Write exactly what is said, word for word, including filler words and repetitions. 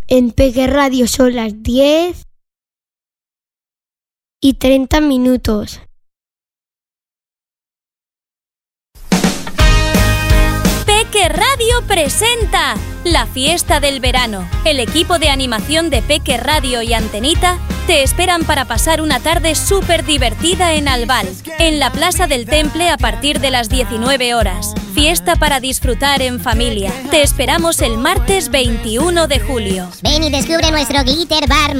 En Peque Radio son las diez y treinta minutos. Peque Radio presenta la fiesta del verano. El equipo de animación de Peque Radio y Antenita te esperan para pasar una tarde súper divertida en Albal, en la Plaza del Temple a partir de las diecinueve horas. Fiesta para disfrutar en familia. Te esperamos el martes veintiuno de julio. Ven y descubre nuestro glitter bar